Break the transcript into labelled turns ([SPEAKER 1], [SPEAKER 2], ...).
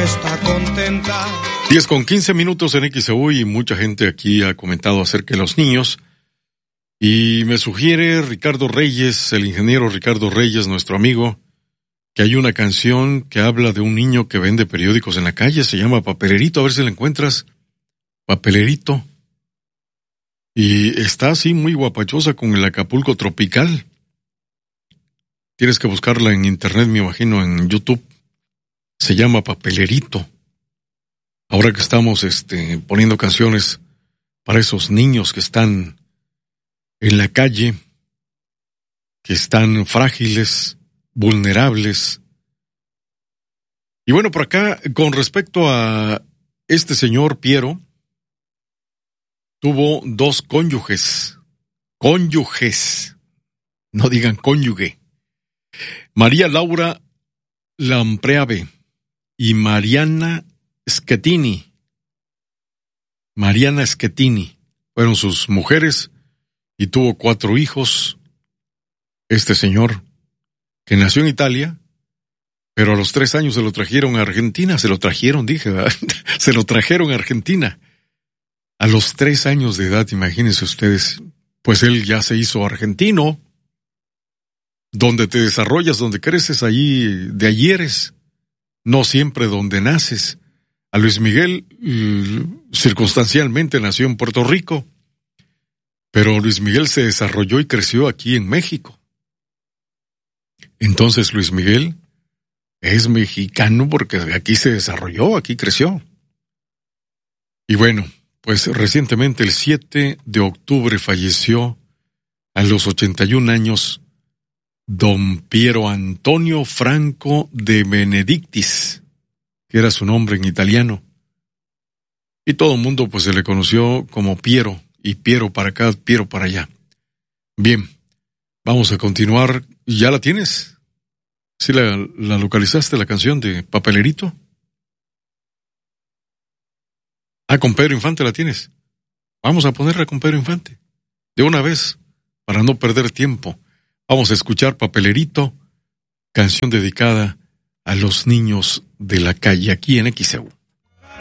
[SPEAKER 1] está contenta.
[SPEAKER 2] 10:15 en XEU y mucha gente aquí ha comentado acerca de los niños. Y me sugiere Ricardo Reyes, el ingeniero Ricardo Reyes, nuestro amigo, que hay una canción que habla de un niño que vende periódicos en la calle, se llama Papelerito, a ver si la encuentras. Papelerito. Y está así muy guapachosa con el Acapulco tropical. Tienes que buscarla en internet, me imagino, en YouTube. Se llama Papelerito. Ahora que estamos poniendo canciones para esos niños que están en la calle, que están frágiles, vulnerables. Y bueno, por acá, con respecto a este señor Piero, tuvo 2 cónyuges, no digan cónyuge, María Laura Lampreave y Mariana Schettini. Mariana Schettini fueron sus mujeres y tuvo 4 hijos. Este señor, que nació en Italia, pero a los 3 años se lo trajeron a Argentina. Se lo trajeron a Argentina. A los 3 años de edad, imagínense ustedes, pues él ya se hizo argentino. Donde te desarrollas, donde creces, allí de allí eres. No siempre donde naces. A Luis Miguel, circunstancialmente, nació en Puerto Rico, pero Luis Miguel se desarrolló y creció aquí en México. Entonces Luis Miguel es mexicano porque aquí se desarrolló, aquí creció. Y bueno, pues recientemente, el 7 de octubre, falleció a los 81 años don Piero Antonio Franco de Benedictis, que era su nombre en italiano. Y todo el mundo pues se le conoció como Piero, y Piero para acá, Piero para allá. Bien, vamos a continuar. ¿Ya la tienes? ¿Sí la localizaste, la canción de Papelerito? Ah, con Pedro Infante la tienes. Vamos a ponerla con Pedro Infante. De una vez, para no perder tiempo. Vamos a escuchar Papelerito, canción dedicada a los niños de la calle, aquí en XEU.